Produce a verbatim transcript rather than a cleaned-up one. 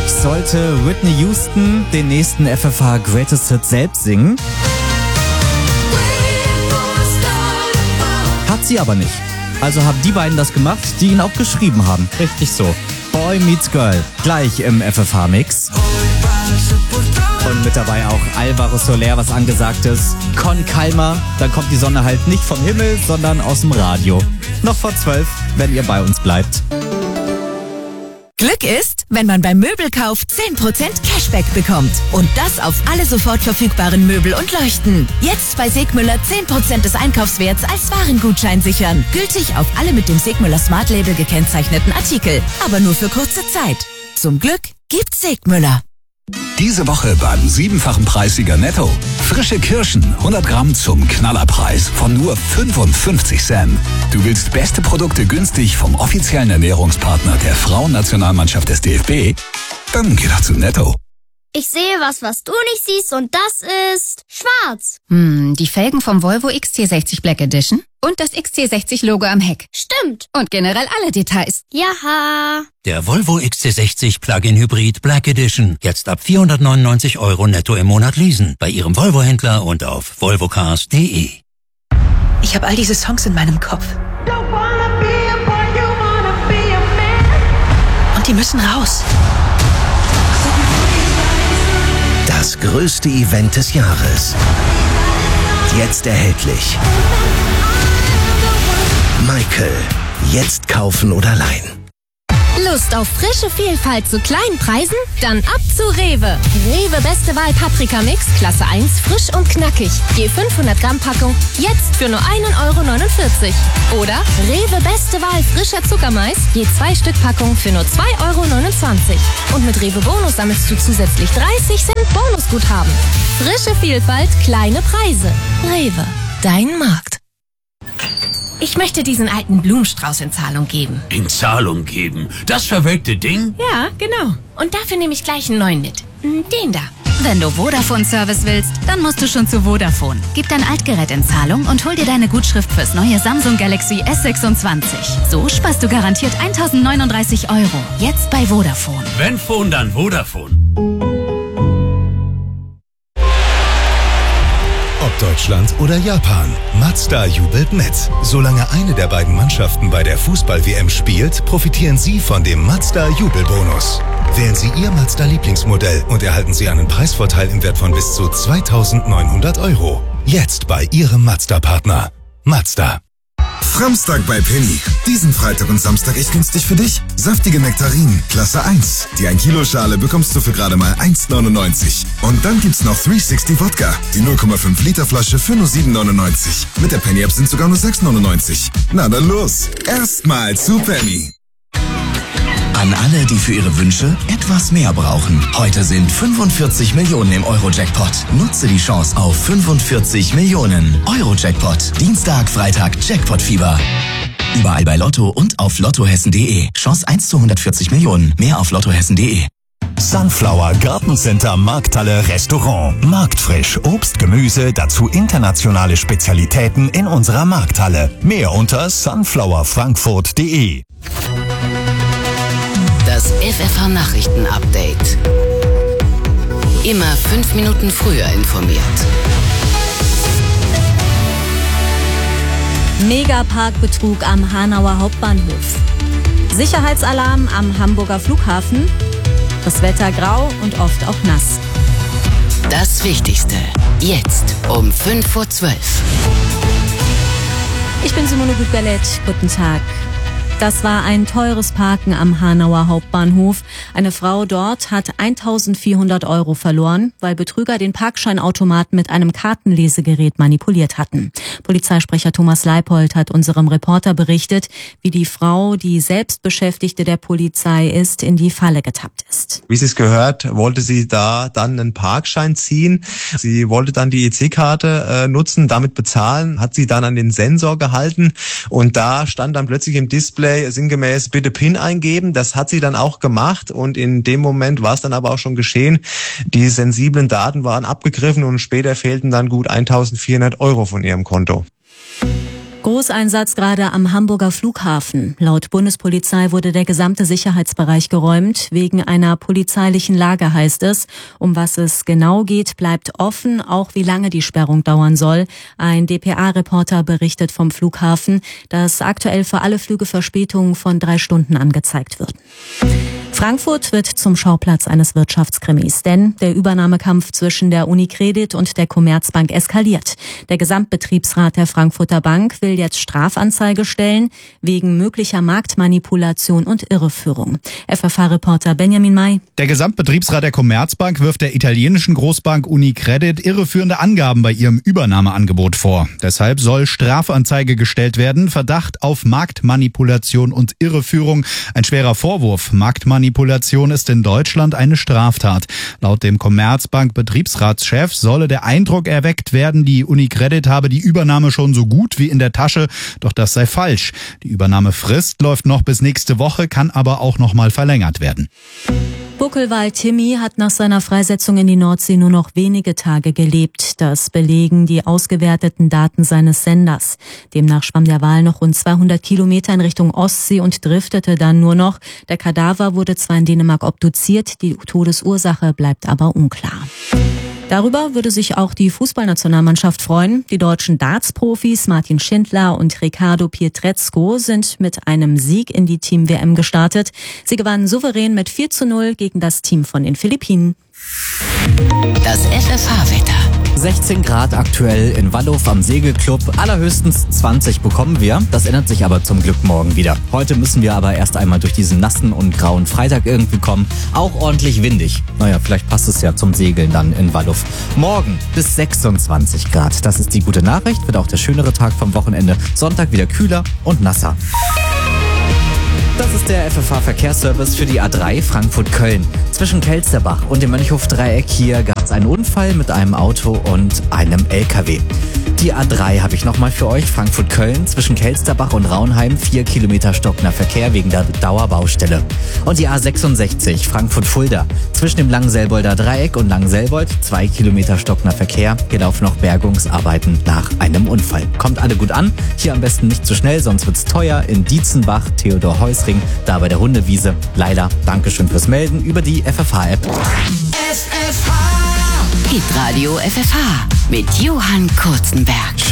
sollte Whitney Houston den nächsten F F H Greatest Hit selbst singen. Hat sie aber nicht. Also haben die beiden das gemacht, die ihn auch geschrieben haben. Richtig so. Boy Meets Girl. Gleich im F F H-Mix. Und mit dabei auch Alvaro Soler, was angesagt ist. Con Calma. Dann kommt die Sonne halt nicht vom Himmel, sondern aus dem Radio. Noch vor zwölf, wenn ihr bei uns bleibt. Glück ist, wenn man beim Möbelkauf zehn Prozent Cashback bekommt. Und das auf alle sofort verfügbaren Möbel und Leuchten. Jetzt bei Segmüller zehn Prozent des Einkaufswerts als Warengutschein sichern. Gültig auf alle mit dem Segmüller Smart Label gekennzeichneten Artikel. Aber nur für kurze Zeit. Zum Glück gibt's Segmüller. Diese Woche beim siebenfachen Preissieger Netto. Frische Kirschen, hundert Gramm zum Knallerpreis von nur fünfundfünfzig Cent. Du willst beste Produkte günstig vom offiziellen Ernährungspartner der Frauennationalmannschaft des D F B? Dann geh doch zu Netto. Ich sehe was, was du nicht siehst, und das ist schwarz. Hm, die Felgen vom Volvo X C sechzig Black Edition und das X C sechzig Logo am Heck. Stimmt. Und generell alle Details. Jaha. Der Volvo X C sechzig Plug-in Hybrid Black Edition. Jetzt ab vierhundertneunundneunzig Euro netto im Monat leasen. Bei Ihrem Volvo-Händler und auf volvocars punkt de. Ich habe all diese Songs in meinem Kopf. Und die müssen raus. Das größte Event des Jahres. Jetzt erhältlich. Michael. Jetzt kaufen oder leihen. Lust auf frische Vielfalt zu kleinen Preisen? Dann ab zu Rewe. Rewe Beste Wahl Paprika Mix, Klasse eins, frisch und knackig. Je fünfhundert Gramm Packung, jetzt für nur ein Euro neunundvierzig. Oder Rewe Beste Wahl frischer Zuckermais, je zwei Stück Packung für nur zwei Euro neunundzwanzig. Und mit Rewe Bonus sammelst du zusätzlich dreißig Cent Bonusguthaben. Frische Vielfalt, kleine Preise. Rewe, dein Markt. Ich möchte diesen alten Blumenstrauß in Zahlung geben. In Zahlung geben? Das verwelkte Ding? Ja, genau. Und dafür nehme ich gleich einen neuen mit. Den da. Wenn du Vodafone-Service willst, dann musst du schon zu Vodafone. Gib dein Altgerät in Zahlung und hol dir deine Gutschrift fürs neue Samsung Galaxy S sechsundzwanzig. So sparst du garantiert eintausendneununddreißig Euro. Jetzt bei Vodafone. Wenn Phone, dann Vodafone. Ob Deutschland oder Japan, Mazda jubelt mit. Solange eine der beiden Mannschaften bei der Fußball-W M spielt, profitieren Sie von dem Mazda-Jubelbonus. Wählen Sie Ihr Mazda-Lieblingsmodell und erhalten Sie einen Preisvorteil im Wert von bis zu zweitausendneunhundert Euro. Jetzt bei Ihrem Mazda-Partner. Mazda. Framstag bei Penny. Diesen Freitag und Samstag echt günstig für dich. Saftige Nektarinen, Klasse eins. Die ein Kilo Schale bekommst du für gerade mal eins neunundneunzig. Und dann gibt's noch dreihundertsechzig Wodka. Die null Komma fünf Liter Flasche für nur sieben neunundneunzig. Mit der Penny App sind sogar nur sechs neunundneunzig. Na dann los. Erstmal zu Penny. An alle, die für ihre Wünsche etwas mehr brauchen. Heute sind fünfundvierzig Millionen im Euro-Jackpot. Nutze die Chance auf fünfundvierzig Millionen. Euro-Jackpot. Dienstag, Freitag, Jackpot-Fieber. Überall bei Lotto und auf lottohessen punkt de. Chance eins zu hundertvierzig Millionen. Mehr auf lottohessen punkt de. Sunflower Gartencenter Markthalle Restaurant. Marktfrisch, Obst, Gemüse, dazu internationale Spezialitäten in unserer Markthalle. Mehr unter sunflower frankfurt punkt de. Das F F H-Nachrichten-Update. Immer fünf Minuten früher informiert. Megaparkbetrug am Hanauer Hauptbahnhof. Sicherheitsalarm am Hamburger Flughafen. Das Wetter grau und oft auch nass. Das Wichtigste. Jetzt um fünf vor zwölf. Ich bin Simone Gutberlet. Guten Tag. Das war ein teures Parken am Hanauer Hauptbahnhof. Eine Frau dort hat eintausendvierhundert Euro verloren, weil Betrüger den Parkscheinautomaten mit einem Kartenlesegerät manipuliert hatten. Polizeisprecher Thomas Leipold hat unserem Reporter berichtet, wie die Frau, die Selbstbeschäftigte der Polizei ist, in die Falle getappt ist. Wie sie es gehört, wollte sie da dann einen Parkschein ziehen. Sie wollte dann die E C-Karte äh, nutzen, damit bezahlen, hat sie dann an den Sensor gehalten und da stand dann plötzlich im Display sinngemäß bitte PIN eingeben. Das hat sie dann auch gemacht und in dem Moment war es dann aber auch schon geschehen. Die sensiblen Daten waren abgegriffen und später fehlten dann gut eintausendvierhundert Euro von ihrem Konto. Großeinsatz gerade am Hamburger Flughafen. Laut Bundespolizei wurde der gesamte Sicherheitsbereich geräumt. Wegen einer polizeilichen Lage heißt es. Um was es genau geht, bleibt offen, auch wie lange die Sperrung dauern soll. Ein D P A-Reporter berichtet vom Flughafen, dass aktuell für alle Flüge Verspätungen von drei Stunden angezeigt wird. Frankfurt wird zum Schauplatz eines Wirtschaftskrimis, denn der Übernahmekampf zwischen der Unicredit und der Commerzbank eskaliert. Der Gesamtbetriebsrat der Frankfurter Bank will jetzt Strafanzeige stellen wegen möglicher Marktmanipulation und Irreführung. F F H-Reporter Benjamin May. Der Gesamtbetriebsrat der Commerzbank wirft der italienischen Großbank Unicredit irreführende Angaben bei ihrem Übernahmeangebot vor. Deshalb soll Strafanzeige gestellt werden, Verdacht auf Marktmanipulation und Irreführung. Ein schwerer Vorwurf. Marktmanipulation Manipulation ist in Deutschland eine Straftat. Laut dem Commerzbank-Betriebsratschef solle der Eindruck erweckt werden, die Unicredit habe die Übernahme schon so gut wie in der Tasche, doch das sei falsch. Die Übernahmefrist läuft noch bis nächste Woche, kann aber auch noch mal verlängert werden. Buckelwald Timmy hat nach seiner Freisetzung in die Nordsee nur noch wenige Tage gelebt. Das belegen die ausgewerteten Daten seines Senders. Demnach schwamm der Wal noch rund zweihundert Kilometer in Richtung Ostsee und driftete dann nur noch. Der Kadaver wurde zwar in Dänemark obduziert, die Todesursache bleibt aber unklar. Darüber würde sich auch die Fußballnationalmannschaft freuen. Die deutschen Darts-Profis Martin Schindler und Riccardo Pietrezco sind mit einem Sieg in die Team-W M gestartet. Sie gewannen souverän mit vier zu null gegen das Team von den Philippinen. Das F F H-Wetter. sechzehn Grad aktuell in Walluf am Segelclub. Allerhöchstens zwanzig bekommen wir. Das ändert sich aber zum Glück morgen wieder. Heute müssen wir aber erst einmal durch diesen nassen und grauen Freitag irgendwie kommen. Auch ordentlich windig. Naja, vielleicht passt es ja zum Segeln dann in Walluf. Morgen bis sechsundzwanzig Grad. Das ist die gute Nachricht. Wird auch der schönere Tag vom Wochenende. Sonntag wieder kühler und nasser. Das ist der F F H-Verkehrsservice für die A drei Frankfurt-Köln. Zwischen Kelsterbach und dem Mönchhof-Dreieck hier gab es einen Unfall mit einem Auto und einem L K W. Die A drei habe ich nochmal für euch. Frankfurt-Köln zwischen Kelsterbach und Raunheim. Vier Kilometer stockender Verkehr wegen der Dauerbaustelle. Und die A sechsundsechzig Frankfurt-Fulda zwischen dem Langenselbolder Dreieck und Langenselbold. Zwei Kilometer stockender Verkehr. Hier laufen noch Bergungsarbeiten nach einem Unfall. Kommt alle gut an. Hier am besten nicht zu schnell, sonst wird's teuer. In Dietzenbach, Theodor-Heuss-Ring, da bei der Hundewiese. Leider. Dankeschön fürs Melden über die F F H-App. F F H. Hitradio F F H mit Johann Kurzenberg.